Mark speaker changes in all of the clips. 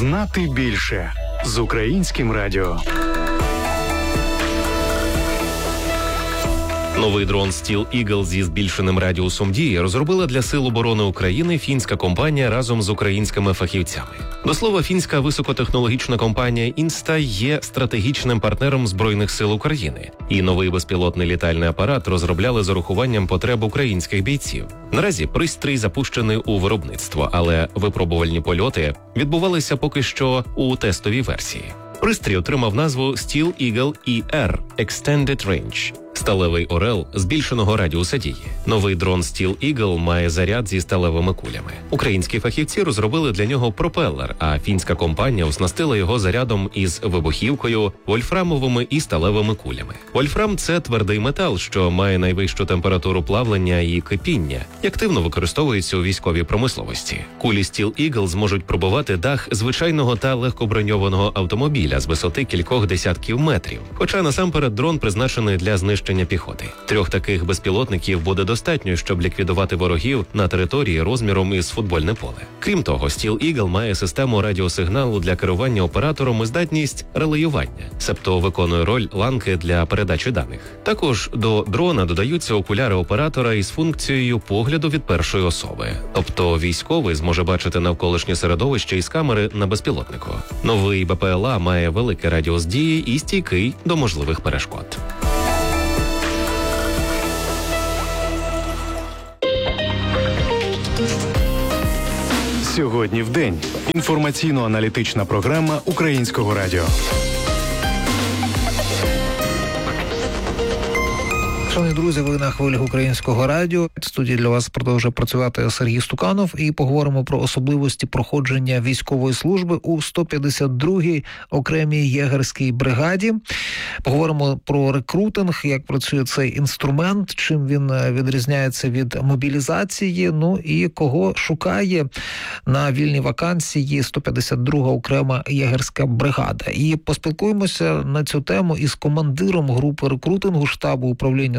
Speaker 1: Знати більше з Українським радіо.
Speaker 2: Новий дрон Steel Eagle зі збільшеним радіусом дії розробила для Сил оборони України фінська компанія разом з українськими фахівцями. До слова, фінська високотехнологічна компанія Інста є стратегічним партнером Збройних сил України. І новий безпілотний літальний апарат розробляли з урахуванням потреб українських бійців. Наразі пристрій запущений у виробництво, але випробувальні польоти відбувалися поки що у тестовій версії. Пристрій отримав назву Steel Eagle ER – Extended Range – сталевий орел збільшеного радіуса дії. Новий дрон Steel Eagle має заряд зі сталевими кулями. Українські фахівці розробили для нього пропелер, а фінська компанія оснастила його зарядом із вибухівкою, вольфрамовими і сталевими кулями. Вольфрам – це твердий метал, що має найвищу температуру плавлення і кипіння, і активно використовується у військовій промисловості. Кулі Steel Eagle зможуть пробивати дах звичайного та легкоброньованого автомобіля з висоти кількох десятків метрів, хоча насамперед дрон призначений для знищення піхоти. 3 таких безпілотників буде достатньо, щоб ліквідувати ворогів на території розміром із футбольне поле. Крім того, Steel Eagle має систему радіосигналу для керування оператором і здатність релеювання, себто виконує роль ланки для передачі даних. Також до дрона додаються окуляри оператора із функцією погляду від першої особи. Тобто військовий зможе бачити навколишнє середовище із камери на безпілотнику. Новий БПЛА має великий радіус дії і стійкий до можливих перешкод.
Speaker 1: Сьогодні в день. Інформаційно-аналітична програма Українського радіо.
Speaker 3: Шановні друзі, ви на хвилях Українського радіо. В студії для вас продовжує працювати Сергій Стуканов. І поговоримо про особливості проходження військової служби у 152-й окремій єгерській бригаді. Поговоримо про рекрутинг, як працює цей інструмент, чим він відрізняється від мобілізації, ну і кого шукає на вільні вакансії 152-га окрема єгерська бригада. І поспілкуємося на цю тему із командиром групи рекрутингу штабу управління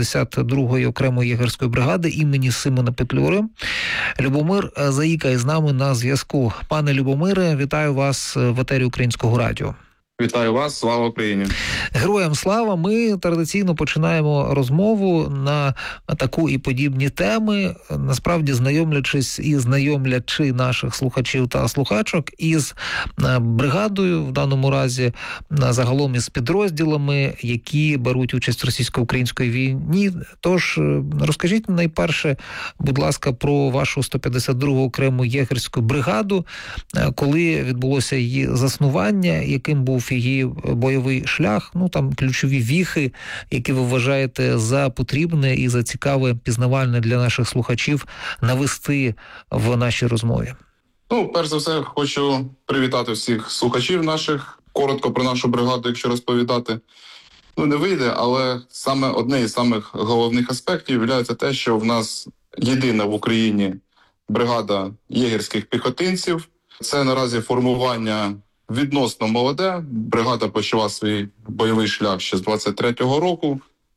Speaker 3: 152-ї окремої єгерської бригади імені Симона Петлюри. Любомир Заїка із нами на зв'язку. Пане Любомире, вітаю вас в етері Українського радіо.
Speaker 4: Вітаю вас, слава Україні.
Speaker 3: Героям слава. Ми традиційно починаємо розмову на таку і подібні теми, насправді знайомлячись і знайомлячи наших слухачів та слухачок із бригадою, в даному разі загалом із підрозділами, які беруть участь в російсько-українській війні. Тож розкажіть найперше, будь ласка, про вашу 152-гу окрему єгерську бригаду, коли відбулося її заснування, яким був її бойовий шлях, ну там ключові віхи, які ви вважаєте за потрібне і за цікаве, пізнавальне для наших слухачів навести в нашій розмові.
Speaker 4: Ну, перш за все, хочу привітати всіх слухачів наших. Коротко про нашу бригаду, якщо розповідати. Ну, не вийде, але саме одне із самих головних аспектів є те, що в нас єдина в Україні бригада єгерських піхотинців. Це наразі формування відносно молоде. Бригада почала свій бойовий шлях ще з 23-го року,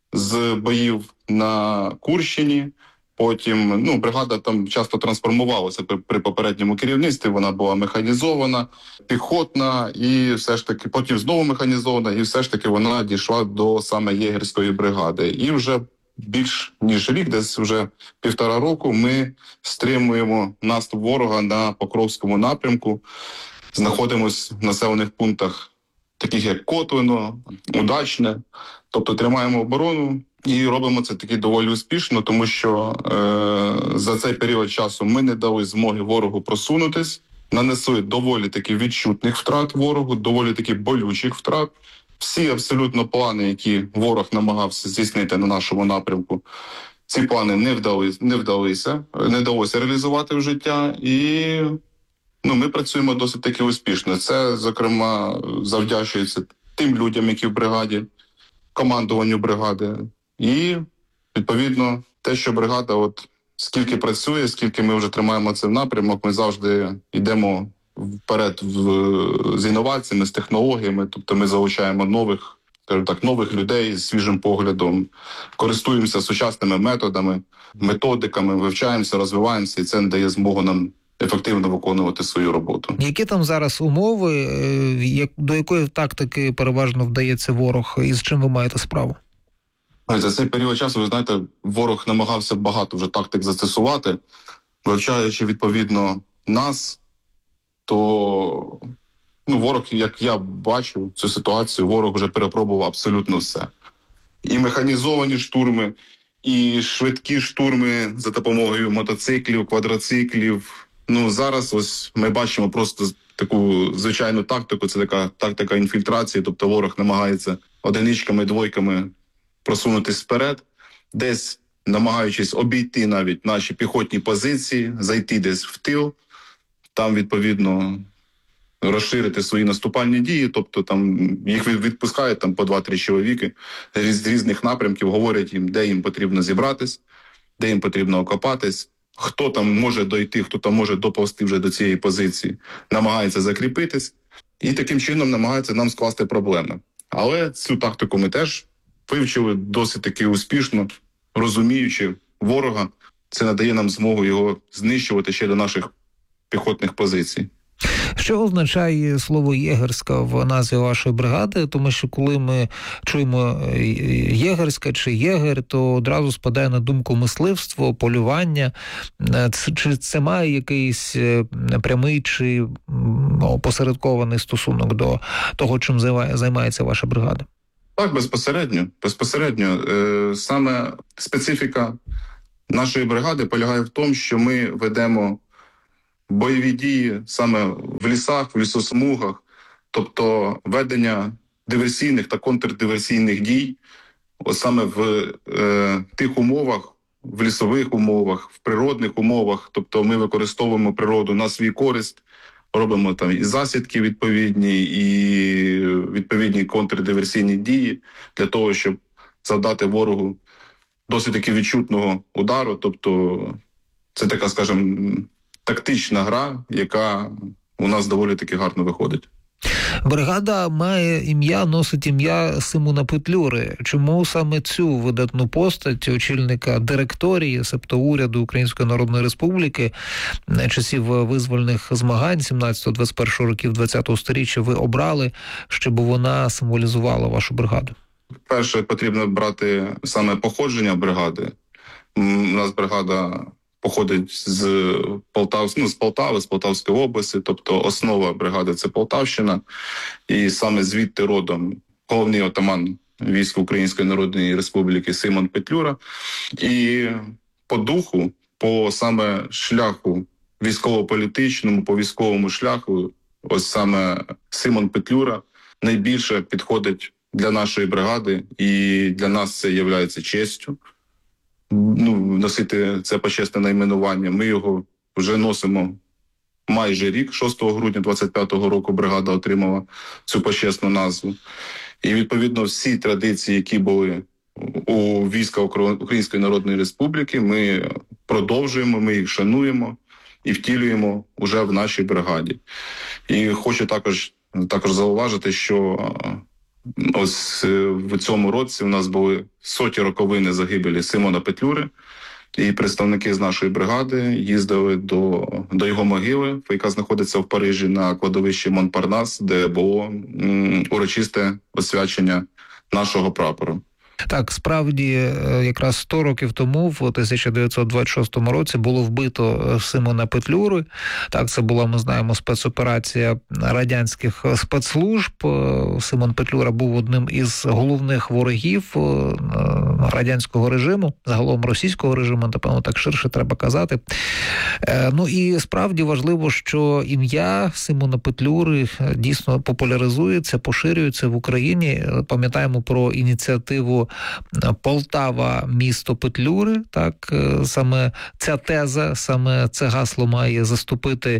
Speaker 4: з боїв на Курщині. Потім, бригада там часто трансформувалася при попередньому керівництві, вона була механізована, піхотна, і все ж таки, потім знову механізована, і все ж таки вона дійшла до саме єгерської бригади. І вже більш ніж рік, десь вже 1,5 року, ми стримуємо наступ ворога на Покровському напрямку. Знаходимося в населених пунктах, таких як Котлино, Удачне, тобто тримаємо оборону і робимо це таки доволі успішно, тому що за цей період часу ми не дали змоги ворогу просунутись, нанесли доволі таки відчутних втрат ворогу, доволі таки болючих втрат. Всі абсолютно плани, які ворог намагався здійснити на нашому напрямку, ці плани не вдалося реалізувати в життя, і ми працюємо досить таки успішно. Це, зокрема, завдячується тим людям, які в бригаді, командуванню бригади. І, відповідно, те, що бригада скільки працює, скільки ми вже тримаємо цей напрямок, ми завжди йдемо вперед з інноваціями, з технологіями. Тобто ми залучаємо нових людей з свіжим поглядом, користуємося сучасними методами, методиками, вивчаємося, розвиваємося, і це дає змогу нам ефективно виконувати свою роботу.
Speaker 3: Які там зараз умови, до якої тактики переважно вдається ворог, і з чим ви маєте справу?
Speaker 4: За цей період часу, ви знаєте, ворог намагався багато вже тактик застосувати. Вивчаючи, відповідно, нас, то ворог, як я бачу цю ситуацію, ворог вже перепробував абсолютно все. І механізовані штурми, і швидкі штурми за допомогою мотоциклів, квадроциклів. Зараз ось ми бачимо просто таку звичайну тактику, це така тактика інфільтрації, тобто ворог намагається одиничками, двойками просунутись вперед, десь намагаючись обійти навіть наші піхотні позиції, зайти десь в тил, там, відповідно, розширити свої наступальні дії, тобто там їх відпускають там по 2-3 чоловіки з різних напрямків, говорять їм, де їм потрібно зібратись, де їм потрібно окопатись, хто там може дойти, хто там може доповзти вже до цієї позиції, намагається закріпитись і таким чином намагається нам скласти проблеми. Але цю тактику ми теж вивчили досить таки успішно, розуміючи ворога, це надає нам змогу його знищувати ще до наших піхотних позицій.
Speaker 3: Що означає слово «єгерська» в назві вашої бригади? Тому що коли ми чуємо «єгерська» чи «єгер», то одразу спадає на думку мисливство, полювання. Чи це має якийсь прямий чи опосередкований стосунок до того, чим займається ваша бригада?
Speaker 4: Так, безпосередньо. Саме специфіка нашої бригади полягає в тому, що ми ведемо бойові дії саме в лісах, в лісосмугах, тобто ведення диверсійних та контрдиверсійних дій, ось саме в тих умовах, в лісових умовах, в природних умовах, тобто ми використовуємо природу на свій користь, робимо там і засідки відповідні, і відповідні контрдиверсійні дії для того, щоб завдати ворогу досить таки відчутного удару, тобто це така, скажімо, тактична гра, яка у нас доволі таки гарно виходить.
Speaker 3: Бригада носить ім'я Симона Петлюри. Чому саме цю видатну постать очільника директорії, себто уряду Української Народної Республіки часів визвольних змагань 17-21 років 20-го сторіччя ви обрали, щоб вона символізувала вашу бригаду?
Speaker 4: Перше, потрібно брати саме походження бригади. У нас бригада походить з Полтави, з Полтавської області, тобто основа бригади – це Полтавщина, і саме звідти родом головний отаман військ Української Народної Республіки Симон Петлюра. І по духу, по саме шляху військово-політичному, по військовому шляху, ось саме Симон Петлюра найбільше підходить для нашої бригади, і для нас це є честю. Носити це почесне найменування. Ми його вже носимо майже рік. 6 грудня 25-го року бригада отримала цю почесну назву. І, відповідно, всі традиції, які були у війська Української Народної Республіки, ми продовжуємо, ми їх шануємо і втілюємо уже в нашій бригаді. І хочу також зауважити, що ось в цьому році у нас були 100-ті роковини загибелі Симона Петлюри, і представники з нашої бригади їздили до його могили, яка знаходиться в Парижі на кладовищі Монпарнас, де було урочисте освячення нашого прапору.
Speaker 3: Так, справді, якраз 100 років тому, в 1926 році, було вбито Симона Петлюри. Так, це була, ми знаємо, спецоперація радянських спецслужб. Симон Петлюра був одним із головних ворогів радянського режиму, загалом російського режиму, напевно, так ширше треба казати. І справді важливо, що ім'я Симона Петлюри дійсно популяризується, поширюється в Україні. Пам'ятаємо про ініціативу Полтава, місто Петлюри, так, саме ця теза, саме це гасло має заступити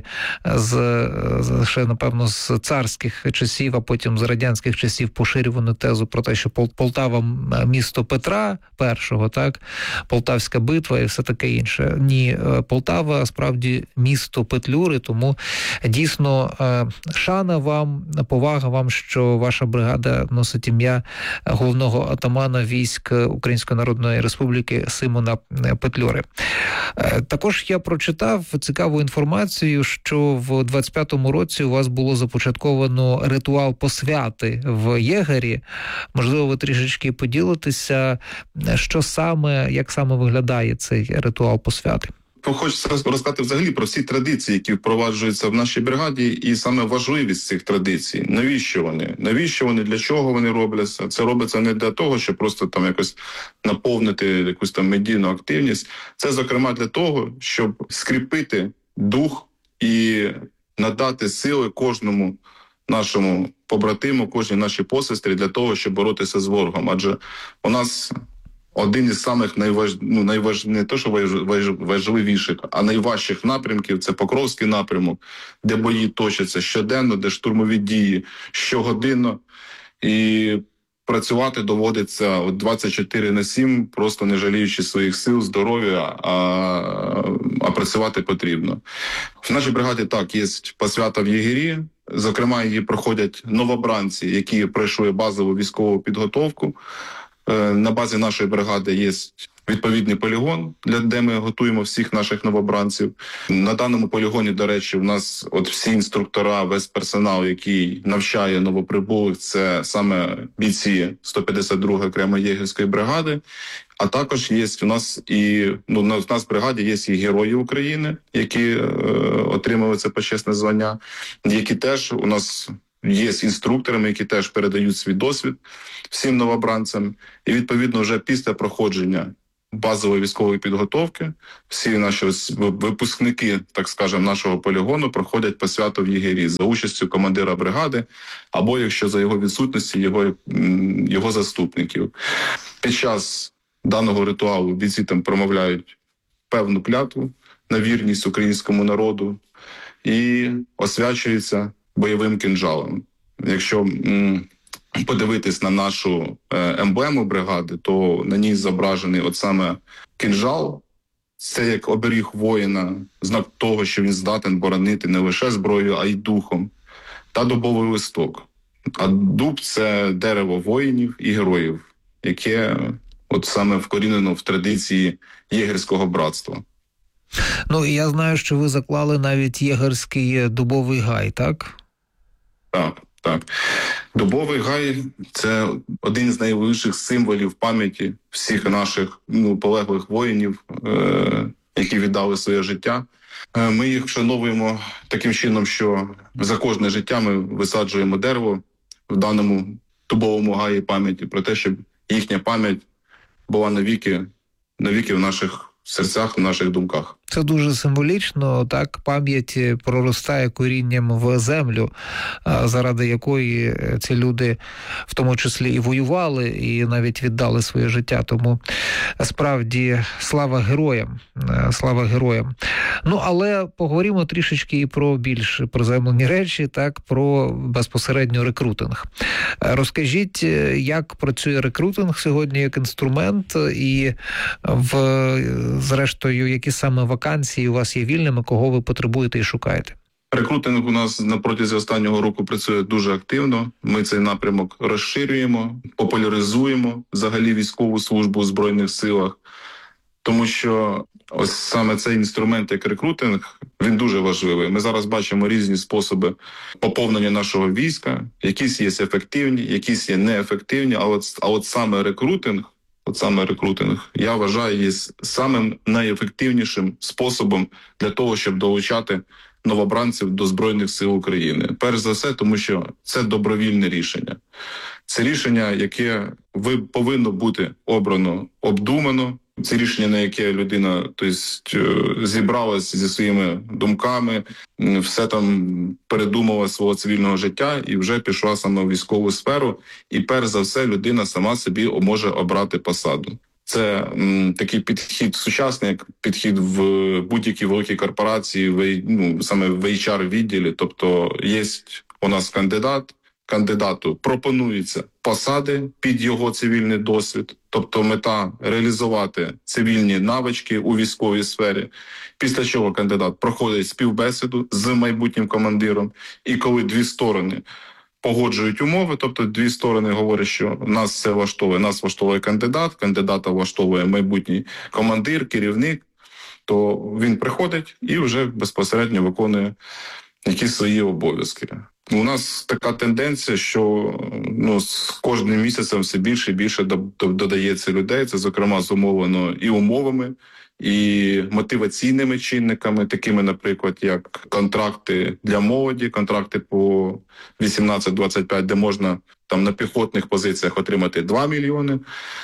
Speaker 3: ще, напевно, з царських часів, а потім з радянських часів поширювану тезу про те, що Полтава – місто Петра І, так, Полтавська битва і все таке інше. Ні, Полтава справді місто Петлюри, тому дійсно шана вам, повага вам, що ваша бригада носить ім'я головного отамана капітана військ Української Народної Республіки Симона Петлюри. Також я прочитав цікаву інформацію, що в 25-му році у вас було започатковано ритуал посвяти в єгері. Можливо, ви трішечки поділитеся, що саме, як саме виглядає цей ритуал посвяти?
Speaker 4: Хочеться розказати взагалі про всі традиції, які впроваджуються в нашій бригаді, і саме важливість цих традицій. Навіщо вони? Навіщо вони? Для чого вони робляться? Це робиться не для того, щоб просто там якось наповнити якусь там медійну активність. Це, зокрема, для того, щоб скріпити дух і надати сили кожному нашому побратиму, кожній нашій посестрі для того, щоб боротися з ворогом. Адже у нас один із самих не то, що важливіших, а найважчих напрямків – це Покровський напрямок, де бої точаться щоденно, де штурмові дії щогодинно. І працювати доводиться 24/7, просто не жаліючи своїх сил, здоров'я, а працювати потрібно. В нашій бригаді так, є посвята в єгері. Зокрема, її проходять новобранці, які пройшли базову військову підготовку. На базі нашої бригади є відповідний полігон, де ми готуємо всіх наших новобранців. На даному полігоні, до речі, у нас всі інструктора, весь персонал, який навчає новоприбулих, це саме бійці 152-ї окремої єгерської бригади. А також є у нас у нас в бригаді є і герої України, які отримали це почесне звання, які теж у нас є інструкторами, які теж передають свій досвід всім новобранцям. І, відповідно, вже після проходження базової військової підготовки всі наші випускники, так скажемо, нашого полігону проходять посвяту в єгері за участю командира бригади або, якщо за його відсутності, його заступників. Під час даного ритуалу бійці там промовляють певну клятву на вірність українському народу і освячуються бойовим кинджалом. Якщо подивитись на нашу емблему бригади, то на ній зображений саме кинджал. Це як оберіг воїна, знак того, що він здатен боронити не лише зброєю, а й духом. Та дубовий листок. А дуб – це дерево воїнів і героїв, яке саме вкорінено в традиції єгерського братства.
Speaker 3: Ну, і я знаю, що ви заклали навіть єгерський дубовий гай, так?
Speaker 4: Так. Дубовий гай – це один з найвищих символів пам'яті всіх наших полеглих воїнів, які віддали своє життя. Ми їх вшановуємо таким чином, що за кожне життя ми висаджуємо дерево в даному дубовому гаї пам'яті, про те, щоб їхня пам'ять була навіки в наших серцях, в наших думках.
Speaker 3: Це дуже символічно, так, пам'ять проростає корінням в землю, заради якої ці люди в тому числі і воювали, і навіть віддали своє життя. Тому справді слава героям, слава героям. Ну, але поговоримо трішечки і про більш приземлені речі, так, про безпосередньо рекрутинг. Розкажіть, як працює рекрутинг сьогодні як інструмент і зрештою, які саме вакансії у вас є вільними, кого ви потребуєте і шукаєте?
Speaker 4: Рекрутинг у нас на протязі останнього року працює дуже активно. Ми цей напрямок розширюємо, популяризуємо взагалі військову службу в Збройних силах. Тому що саме цей інструмент, як рекрутинг, він дуже важливий. Ми зараз бачимо різні способи поповнення нашого війська. Якісь є ефективні, якісь є неефективні, а саме рекрутинг, я вважаю, є самим найефективнішим способом для того, щоб долучати новобранців до Збройних сил України. Перш за все, тому що це добровільне рішення. Це рішення, яке повинно бути обрано обдумано. Це рішення, на яке людина зібралась зі своїми думками, все там передумала свого цивільного життя і вже пішла саме в військову сферу. І перш за все людина сама собі може обрати посаду. Це такий підхід сучасний, як підхід в будь-якій великій корпорації, саме в HR-відділі. Тобто є у нас кандидату пропонуються посади під його цивільний досвід, тобто мета – реалізувати цивільні навички у військовій сфері, після чого кандидат проходить співбесіду з майбутнім командиром, і коли дві сторони погоджують умови, тобто дві сторони говорять, що нас це влаштовує, нас влаштовує кандидат, кандидата влаштовує майбутній командир, керівник, то він приходить і вже безпосередньо виконує якісь свої обов'язки. У нас така тенденція, що з кожним місяцем все більше і більше додається людей. Це, зокрема, зумовлено і умовами, і мотиваційними чинниками, такими, наприклад, як контракти для молоді, контракти по 18-25, де можна там на піхотних позиціях отримати 2 мільйони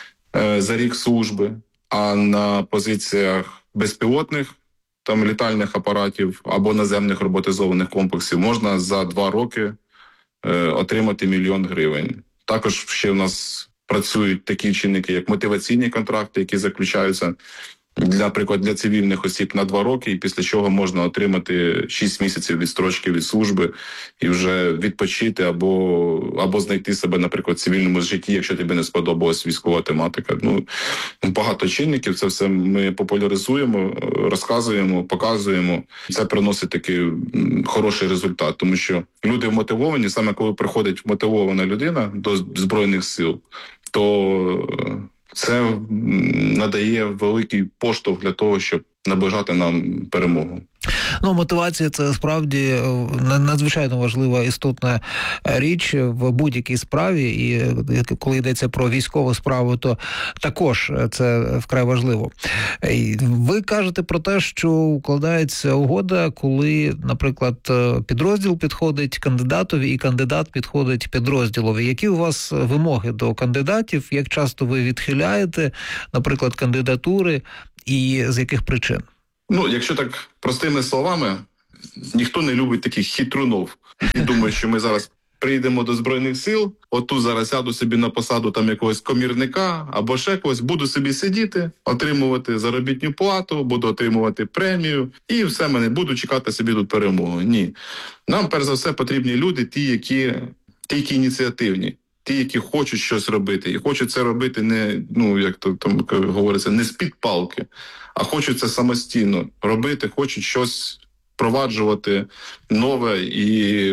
Speaker 4: за рік служби, а на позиціях безпілотних там літальних апаратів або наземних роботизованих комплексів можна за 2 роки отримати 1 мільйон гривень. Також ще в нас працюють такі чинники, як мотиваційні контракти, які заключаються, наприклад, для цивільних осіб на 2 роки, і після чого можна отримати 6 місяців відстрочки від служби і вже відпочити або знайти себе, наприклад, в цивільному житті, якщо тобі не сподобалась військова тематика. Багато чинників, це все ми популяризуємо, розказуємо, показуємо. Це приносить такий хороший результат, тому що люди вмотивовані, саме коли приходить вмотивована людина до Збройних сил, то це надає великий поштовх для того, щоб наближати нам перемогу.
Speaker 3: Мотивація – це справді надзвичайно важлива, істотна річ в будь-якій справі, і коли йдеться про військову справу, то також це вкрай важливо. Ви кажете про те, що укладається угода, коли, наприклад, підрозділ підходить кандидатові і кандидат підходить підрозділові. Які у вас вимоги до кандидатів? Як часто ви відхиляєте, наприклад, кандидатури і з яких причин?
Speaker 4: Якщо так простими словами, ніхто не любить таких хитрунов. І думає, що ми зараз прийдемо до Збройних сил, отут зараз сяду собі на посаду там якогось комірника або ще когось, буду собі сидіти, отримувати заробітну плату, буду отримувати премію і все, мене буду чекати собі тут перемогу. Ні. Нам, перш за все, потрібні люди, ті, які ініціативні. Ті, які хочуть щось робити. І хочуть це робити не, як то там говориться, не з-під палки, а хочуть це самостійно робити, хочуть щось впроваджувати нове і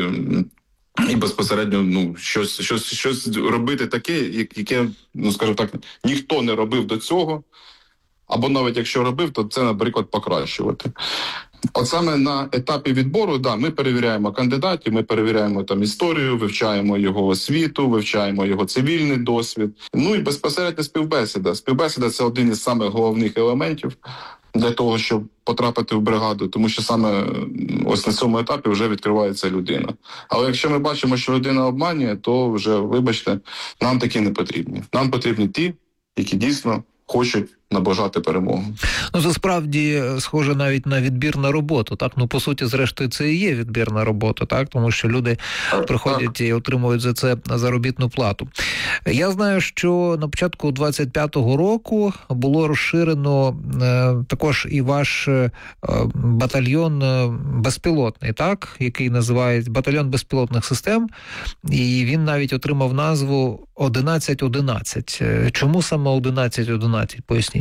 Speaker 4: безпосередньо щось робити таке, яке, скажімо так, ніхто не робив до цього. Або навіть якщо робив, то це, наприклад, покращувати. От саме на етапі відбору, ми перевіряємо кандидатів, ми перевіряємо там історію, вивчаємо його освіту, вивчаємо його цивільний досвід. І безпосередньо співбесіда. Співбесіда – це один із самих головних елементів для того, щоб потрапити в бригаду, тому що саме ось на цьому етапі вже відкривається людина. Але якщо ми бачимо, що людина обманює, то вже, вибачте, нам такі не потрібні. Нам потрібні ті, які дійсно хочуть наближати перемогу.
Speaker 3: Це справді схоже навіть на відбір на роботу, так? По суті, зрештою, це і є відбір на роботу, так? Тому що люди приходять і отримують за це заробітну плату. Я знаю, що на початку 25-го року було розширено також і ваш батальйон безпілотний, так? Який називають батальйон безпілотних систем, і він навіть отримав назву 1111. Чому саме 1111? Поясніть.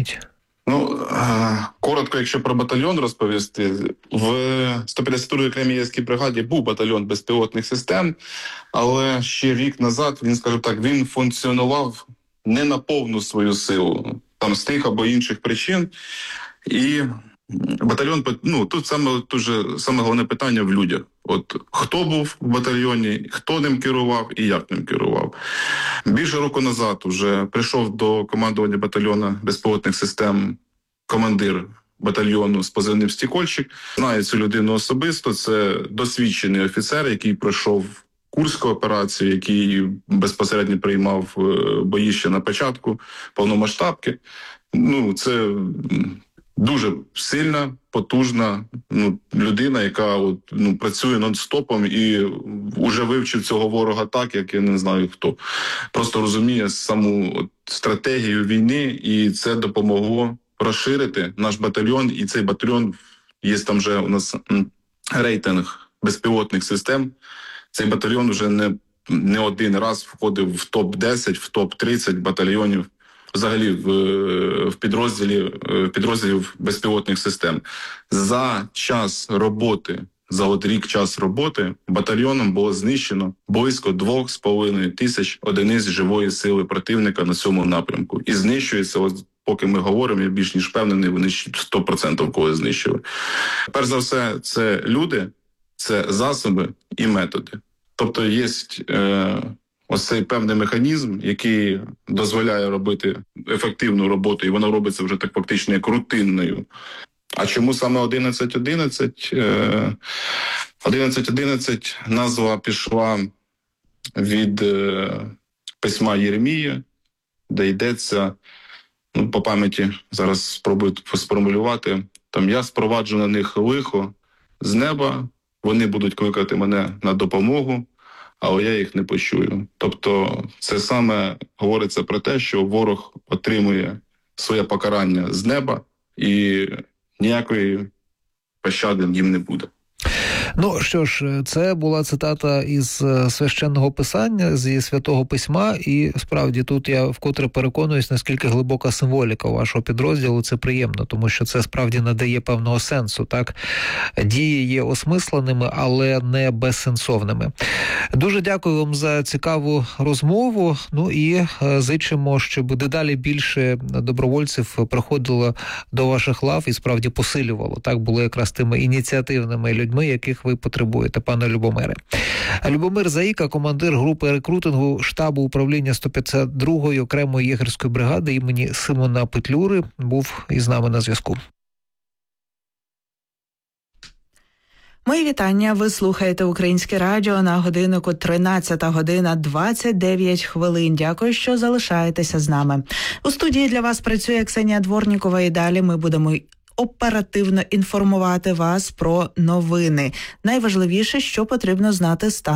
Speaker 4: Коротко, якщо про батальйон розповісти, в 152-й окремій єській бригаді був батальйон безпілотних систем, але ще рік назад, він функціонував не на повну свою силу, там з тих або інших причин. І батальйон, тут саме головне питання в людях. От хто був в батальйоні, хто ним керував і як ним керував. Більше року назад вже прийшов до командування батальйону безпілотних систем командир батальйону з позивним «Стікольщик». Знаю цю людину особисто, це досвідчений офіцер, який пройшов Курську операцію, який безпосередньо приймав бої ще на початку повномасштабки. Це дуже сильна, потужна людина, яка працює нон-стопом і вже вивчив цього ворога так, як я не знаю хто. Просто розуміє саму стратегію війни, і це допомогло розширити наш батальйон. І цей батальйон, є там вже у нас рейтинг безпілотних систем, цей батальйон вже не один раз входив в топ-10, в топ-30 батальйонів взагалі в підрозділів безпілотних систем. За час роботи за рік час роботи батальйоном було знищено близько 2,5 тисяч одиниць живої сили противника на цьому напрямку. І знищується, поки ми говоримо, я більш ніж впевнений, вони 100% когось знищили. Перш за все, це люди, це засоби і методи. Тобто є ось цей певний механізм, який дозволяє робити ефективну роботу, і воно робиться вже так фактично як рутинною. А чому саме 11.11? 11.11 назва пішла від письма Єремія, де йдеться, по пам'яті зараз спробую сформулювати, там «Я спроваджу на них лихо з неба, вони будуть кликати мене на допомогу, але я їх не почую». Тобто це саме говориться про те, що ворог отримує своє покарання з неба і ніякої пощади їм не буде.
Speaker 3: Ну що ж, це була цитата із священного писання, зі Святого Письма, і справді тут я вкотре переконуюсь, наскільки глибока символіка вашого підрозділу. Це приємно, тому що це справді надає певного сенсу, так? Дії є осмисленими, але не безсенсовними. Дуже дякую вам за цікаву розмову, ну і зичимо, щоб дедалі більше добровольців приходило до ваших лав і справді посилювало, так? Були якраз тими ініціативними людьми, яких ви потребуєте, пане Любомире. Любомир Заїка, командир групи рекрутингу штабу управління 152-ї окремої єгерської бригади імені Симона Петлюри, був із нами на зв'язку.
Speaker 5: Мої вітання. Ви слухаєте Українське радіо на годиннику 13:29. Дякую, що залишаєтеся з нами. У студії для вас працює Ксенія Дворнікова, і далі ми будемо оперативно інформувати вас про новини. Найважливіше, що потрібно знати станом